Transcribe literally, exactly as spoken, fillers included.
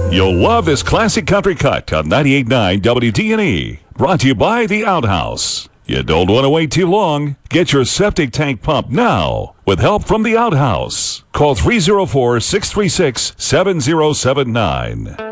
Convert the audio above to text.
You'll love this classic country cut on ninety-eight point nine W D N E. Brought to you by The Outhouse. You don't want to wait too long. Get your septic tank pumped now with help from The Outhouse. Call three oh four, six three six, seven oh seven nine.